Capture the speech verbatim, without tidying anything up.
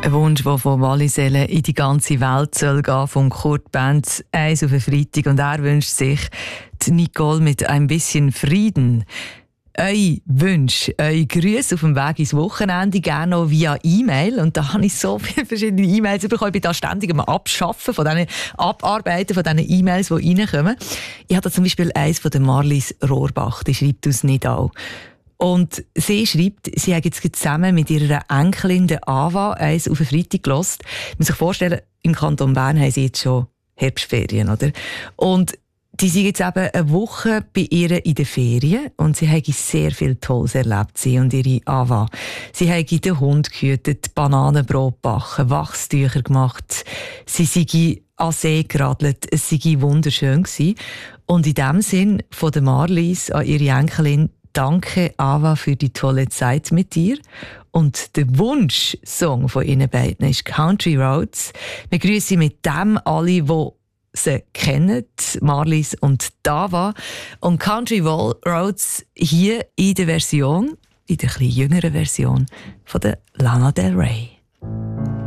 Ein Wunsch, der von Wallisellen in die ganze Welt soll gehen, von Kurt Benz, eins auf den Freitag. Und er wünscht sich die Nicole mit ein bisschen Frieden. Eure Wünsche, eure Grüße auf dem Weg ins Wochenende, gerne noch via E-Mail. Und da habe ich so viele verschiedene E-Mails bekommen. Ich bin da ständig am Abschaffen von diesen Abarbeiten von diesen E-Mails, die reinkommen. Ich habe da zum Beispiel eins von der Marlies Rohrbach, die schreibt aus Nidau. Und sie schreibt, sie hat jetzt zusammen mit ihrer Enkelin, der Ava, eins auf den Freitag gehört. Man muss sich vorstellen, im Kanton Bern haben sie jetzt schon Herbstferien, oder? Und die sind jetzt eben eine Woche bei ihr in den Ferien und sie haben sehr viel Tolles erlebt, sie und ihre Ava. Sie haben den Hund gehütet, Bananenbrot gebacken, Wachstücher gemacht. Sie sind an See geradelt, es sei wunderschön gewesen. Und in dem Sinn von der Marlies an ihre Enkelin: Danke, Ava, für die tolle Zeit mit dir. Und der Wunschsong von ihnen beiden ist Country Roads. Wir grüßen mit dem alle, die sie kennen, Marlies und Ava. Und Country Roads hier in der Version, in der etwas jüngeren Version von der Lana Del Rey.